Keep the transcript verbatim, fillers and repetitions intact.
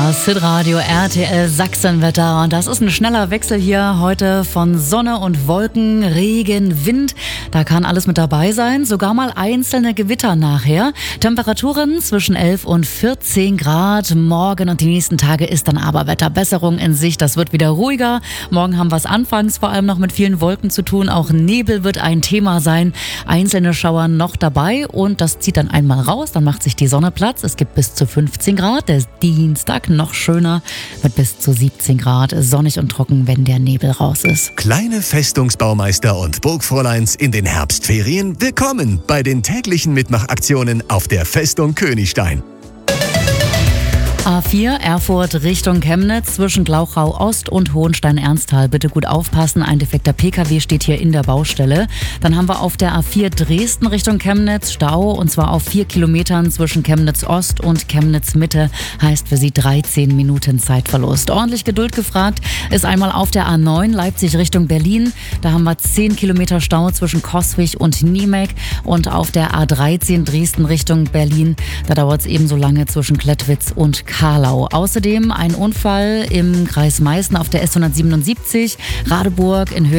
Das Hitradio R T L Sachsenwetter. Und das ist ein schneller Wechsel hier heute von Sonne und Wolken, Regen, Wind. Da kann alles mit dabei sein. Sogar mal einzelne Gewitter nachher. Temperaturen zwischen elf und vierzehn Grad. Morgen und die nächsten Tage ist dann aber Wetterbesserung in Sicht. Das wird wieder ruhiger. Morgen haben wir es anfangs vor allem noch mit vielen Wolken zu tun. Auch Nebel wird ein Thema sein. Einzelne Schauer noch dabei. Und das zieht dann einmal raus. Dann macht sich die Sonne Platz. Es gibt bis zu fünfzehn Grad. Der Dienstag noch schöner mit bis zu siebzehn Grad. Sonnig und trocken, wenn der Nebel raus ist. Kleine Festungsbaumeister und Burgfräuleins in den Herbstferien. Willkommen bei den täglichen Mitmachaktionen auf der Festung Königstein. A vier Erfurt Richtung Chemnitz zwischen Glauchau Ost und Hohenstein-Ernsthal. Bitte gut aufpassen, ein defekter P K W steht hier in der Baustelle. Dann haben wir auf der A vier Dresden Richtung Chemnitz Stau, und zwar auf vier Kilometern zwischen Chemnitz Ost und Chemnitz Mitte. Heißt für Sie dreizehn Minuten Zeitverlust. Ordentlich Geduld gefragt ist einmal auf der A neun Leipzig Richtung Berlin. Da haben wir zehn Kilometer Stau zwischen Coswig und Niemek. Und auf der A dreizehn Dresden Richtung Berlin, da dauert es ebenso lange zwischen Klettwitz und Karlau. Außerdem ein Unfall im Kreis Meißen auf der S hundertsiebenundsiebzig, Radeburg in Höhe